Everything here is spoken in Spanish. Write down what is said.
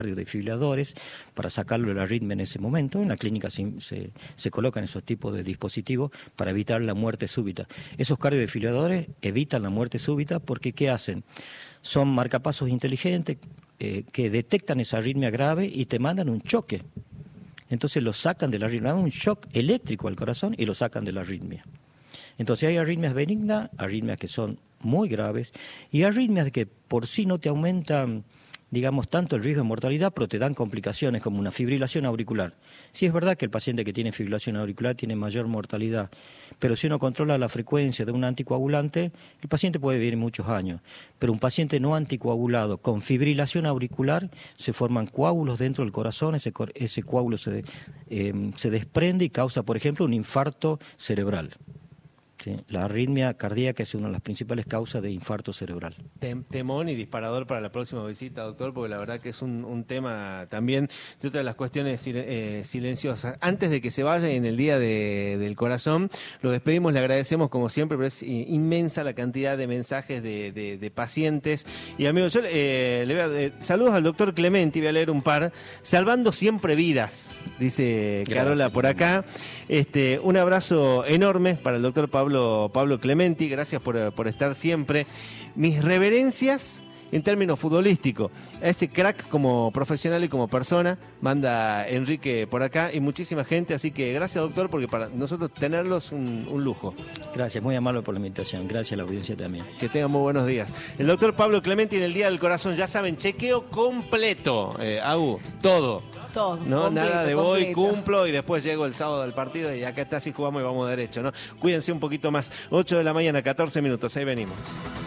desfibriladores para sacarlo de la arritmia en ese momento. En la clínica se colocan esos tipos de dispositivos para evitar la muerte súbita. Esos cardiodesfibriladores evitan la muerte súbita porque ¿qué hacen? Son marcapasos inteligentes que detectan esa arritmia grave y te mandan un choque. Entonces lo sacan de la arritmia, un shock eléctrico al corazón y lo sacan de la arritmia. Entonces hay arritmias benignas, arritmias que son muy graves y arritmias que por sí no te aumentan, digamos, tanto el riesgo de mortalidad, pero te dan complicaciones como una fibrilación auricular. Sí es verdad que el paciente que tiene fibrilación auricular tiene mayor mortalidad, pero si uno controla la frecuencia de un anticoagulante, el paciente puede vivir muchos años. Pero un paciente no anticoagulado con fibrilación auricular, se forman coágulos dentro del corazón, ese coágulo se desprende y causa, por ejemplo, un infarto cerebral. Sí, la arritmia cardíaca es una de las principales causas de infarto cerebral. Temón y disparador para la próxima visita, doctor, porque la verdad que es un tema también de otras de las cuestiones silenciosas. Antes de que se vaya en el Día del Corazón, lo despedimos, le agradecemos como siempre, pero es inmensa la cantidad de mensajes de pacientes. Y amigos, yo saludos al doctor Clementi, voy a leer un par. Salvando siempre vidas, dice Carola por acá. Un abrazo enorme para el doctor Pablo Clementi, gracias por estar siempre. Mis reverencias en términos futbolísticos a ese crack como profesional y como persona, manda Enrique por acá y muchísima gente, así que gracias, doctor, porque para nosotros tenerlo es un lujo. Gracias, muy amable por la invitación, gracias a la audiencia también. Que tengan muy buenos días. El doctor Pablo Clementi en el Día del Corazón, ya saben, chequeo completo, todo. Todo. No, completo, nada de voy, completo. cumplo y después llego el sábado del partido y acá está, así jugamos y vamos derecho, ¿no? Cuídense un poquito más. 8 de la mañana, 14 minutos, ahí venimos.